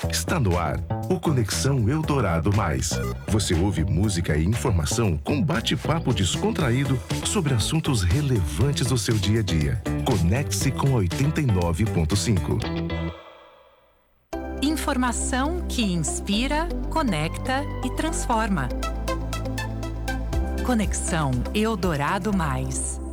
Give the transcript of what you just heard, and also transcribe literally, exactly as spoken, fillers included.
Está no ar o Conexão Eldorado Mais. Você ouve música e informação com bate-papo descontraído sobre assuntos relevantes do seu dia a dia. Conecte-se com oitenta e nove ponto cinco. Informação que inspira, conecta e transforma. Conexão Eldorado Mais.